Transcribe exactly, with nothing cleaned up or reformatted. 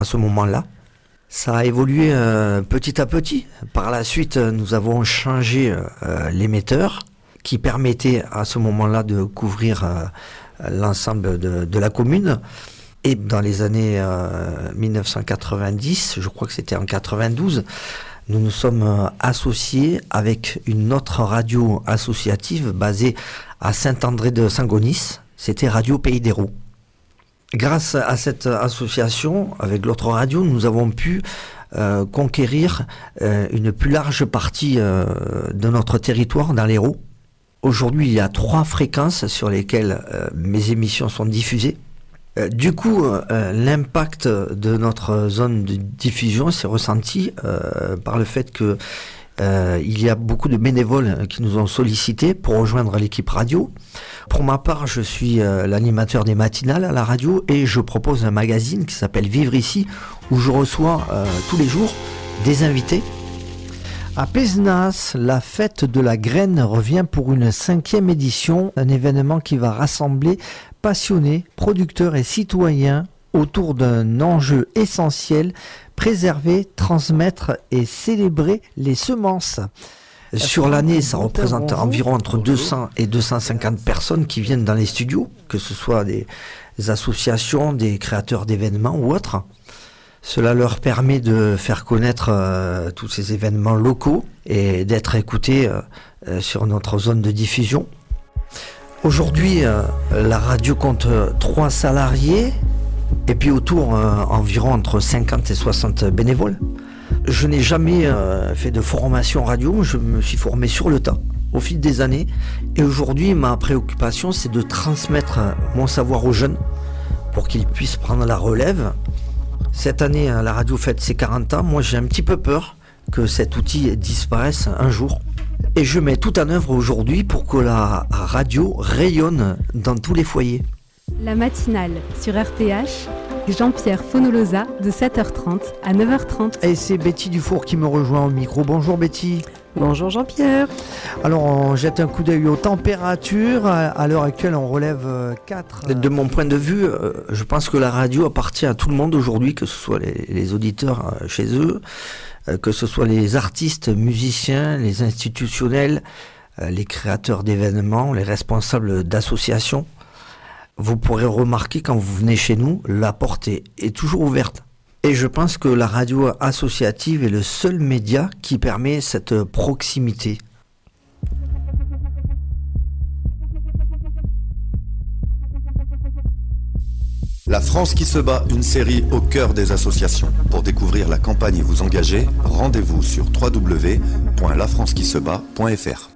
à ce moment-là. Ça a évolué euh, petit à petit. Par la suite, nous avons changé euh, l'émetteur qui permettait à ce moment-là de couvrir euh, l'ensemble de, de la commune. Et dans les années euh, dix-neuf cent quatre-vingt-dix, je crois que c'était en quatre-vingt-douze, nous nous sommes euh, associés avec une autre radio associative basée à Saint-André de Sangonis. C'était Radio Pays d'Hérault. Grâce à cette association, avec l'autre radio, nous avons pu euh, conquérir euh, une plus large partie euh, de notre territoire dans l'Hérault. Aujourd'hui, il y a trois fréquences sur lesquelles euh, mes émissions sont diffusées. Euh, du coup, euh, l'impact de notre zone de diffusion s'est ressenti euh, par le fait que Euh, il y a beaucoup de bénévoles qui nous ont sollicités pour rejoindre l'équipe radio. Pour ma part, je suis euh, l'animateur des matinales à la radio et je propose un magazine qui s'appelle Vivre ici, où je reçois euh, tous les jours des invités. À Pézenas, la fête de la graine revient pour une cinquième édition, un événement qui va rassembler passionnés, producteurs et citoyens autour d'un enjeu essentiel, préserver, transmettre et célébrer les semences. Sur l'année, ça représente environ entre deux cents et deux cent cinquante personnes qui viennent dans les studios, que ce soit des associations, des créateurs d'événements ou autres. Cela leur permet de faire connaître euh, tous ces événements locaux et d'être écoutés euh, sur notre zone de diffusion. Aujourd'hui, euh, la radio compte trois salariés et puis autour euh, environ entre cinquante et soixante bénévoles. Je n'ai jamais euh, fait de formation radio, je me suis formé sur le tas au fil des années et aujourd'hui ma préoccupation c'est de transmettre mon savoir aux jeunes pour qu'ils puissent prendre la relève. Cette année la radio fête ses quarante ans, moi j'ai un petit peu peur que cet outil disparaisse un jour et je mets tout en œuvre aujourd'hui pour que la radio rayonne dans tous les foyers. La matinale sur R P H, Jean-Pierre Fonolosa de sept heures trente à neuf heures trente. Et c'est Betty Dufour qui me rejoint au micro. Bonjour Betty. Bonjour Jean-Pierre. Alors on jette un coup d'œil aux températures. À l'heure actuelle on relève quatre. De mon point de vue, je pense que la radio appartient à tout le monde aujourd'hui, que ce soit les, les auditeurs chez eux, que ce soit les artistes, musiciens, les institutionnels, les créateurs d'événements, les responsables d'associations. Vous pourrez remarquer quand vous venez chez nous, la porte est, est toujours ouverte. Et je pense que la radio associative est le seul média qui permet cette proximité. La France qui se bat, une série au cœur des associations. Pour découvrir la campagne et vous engager, rendez-vous sur w w w point la france qui se bat point f r.